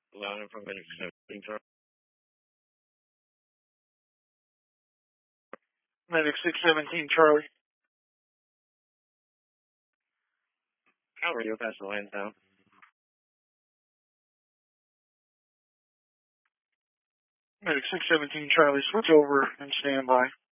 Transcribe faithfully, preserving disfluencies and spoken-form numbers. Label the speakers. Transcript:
Speaker 1: Louder from Medic seventeen Charlie.
Speaker 2: Medic six seventeen Charlie.
Speaker 1: How are you past the Lansdowne?
Speaker 2: Medic six seventeen Charlie, switch over and stand by.